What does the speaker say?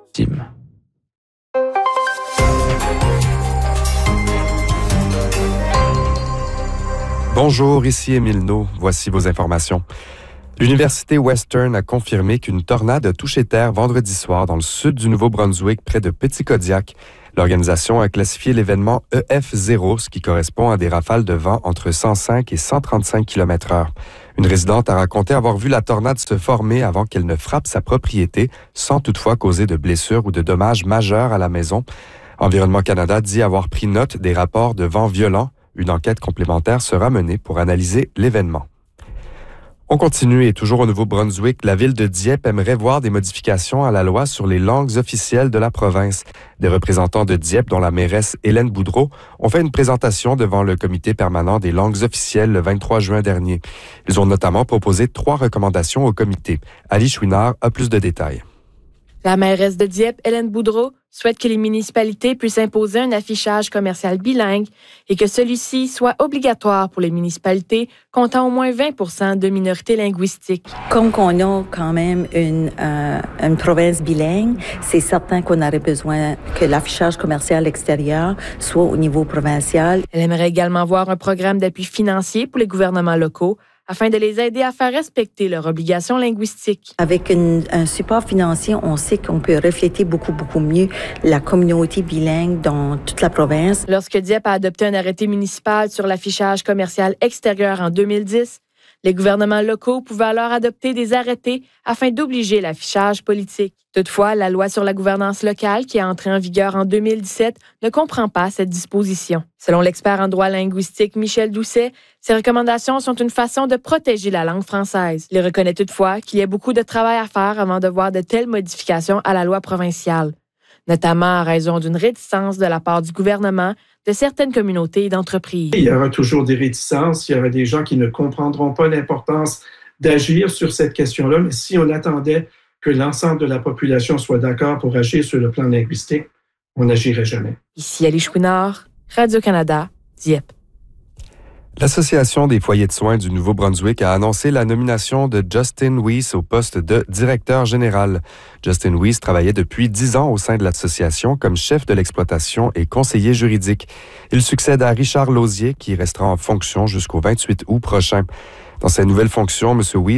Bonjour, ici Émile No. Voici vos informations. L'Université Western a confirmé qu'une tornade a touché terre vendredi soir dans le sud du Nouveau-Brunswick, près de Petit-Kodiak. L'organisation a classifié l'événement EF0, ce qui correspond à des rafales de vent entre 105 et 135 km/h. Une résidente a raconté avoir vu la tornade se former avant qu'elle ne frappe sa propriété, sans toutefois causer de blessures ou de dommages majeurs à la maison. Environnement Canada dit avoir pris note des rapports de vent violents. Une enquête complémentaire sera menée pour analyser l'événement. On continue et toujours au Nouveau-Brunswick, la ville de Dieppe aimerait voir des modifications à la loi sur les langues officielles de la province. Des représentants de Dieppe, dont la mairesse Hélène Boudreau, ont fait une présentation devant le comité permanent des langues officielles le 23 juin dernier. Ils ont notamment proposé 3 recommandations au comité. Ali Chouinard a plus de détails. La mairesse de Dieppe, Hélène Boudreau, souhaite que les municipalités puissent imposer un affichage commercial bilingue et que celui-ci soit obligatoire pour les municipalités comptant au moins 20% de minorités linguistiques. Comme on a quand même une province bilingue, c'est certain qu'on aurait besoin que l'affichage commercial extérieur soit au niveau provincial. Elle aimerait également voir un programme d'appui financier pour les gouvernements locaux afin de les aider à faire respecter leurs obligations linguistiques. Avec un support financier, on sait qu'on peut refléter beaucoup mieux la communauté bilingue dans toute la province. Lorsque Dieppe a adopté un arrêté municipal sur l'affichage commercial extérieur en 2010, les gouvernements locaux pouvaient alors adopter des arrêtés afin d'obliger l'affichage politique. Toutefois, la loi sur la gouvernance locale, qui est entrée en vigueur en 2017, ne comprend pas cette disposition. Selon l'expert en droit linguistique Michel Doucet, ces recommandations sont une façon de protéger la langue française. Il reconnaît toutefois qu'il y a beaucoup de travail à faire avant de voir de telles modifications à la loi provinciale, notamment en raison d'une réticence de la part du gouvernement, de certaines communautés et d'entreprises. Il y aura toujours des réticences, il y aura des gens qui ne comprendront pas l'importance d'agir sur cette question-là, mais si on attendait que l'ensemble de la population soit d'accord pour agir sur le plan linguistique, on n'agirait jamais. Ici Ali Chouinard, Radio-Canada, Dieppe. L'Association des foyers de soins du Nouveau-Brunswick a annoncé la nomination de Justin Weiss au poste de directeur général. Justin Weiss travaillait depuis 10 ans au sein de l'association comme chef de l'exploitation et conseiller juridique. Il succède à Richard Lausier, qui restera en fonction jusqu'au 28 août prochain. Dans sa nouvelle fonction, M. Weiss